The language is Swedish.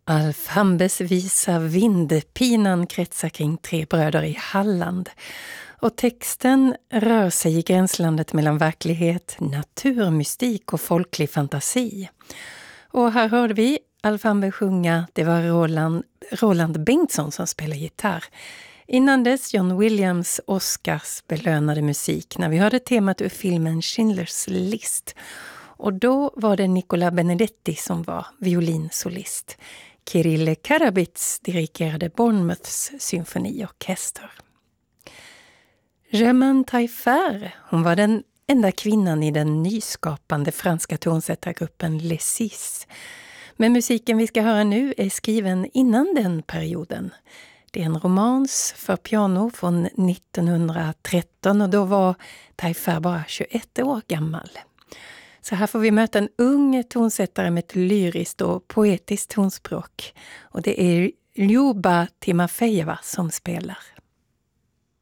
Alf Hambes visa Vindpinan kretsar kring tre bröder i Halland. Och texten rör sig i gränslandet mellan verklighet, naturmystik och folklig fantasi. Och här hörde vi Alf Hambe sjunga, det var Roland Bengtsson som spelar gitarr. Innan dess John Williams Oscars belönade musik när vi hörde temat ur filmen Schindler's List. Och då var det Nicola Benedetti som var violinsolist. Kirill Karabits dirigerade Bournemouths symfoniorkester. Germaine Taillefer, hon var den enda kvinnan i den nyskapande franska tonsättargruppen Les Six. Men musiken vi ska höra nu är skriven innan den perioden. Det är en romans för piano från 1913 och då var Taillefer bara 21 år gammal. Så här får vi möta en ung tonsättare med ett lyriskt och poetiskt tonspråk. Och det är Ljuba Timofejeva som spelar.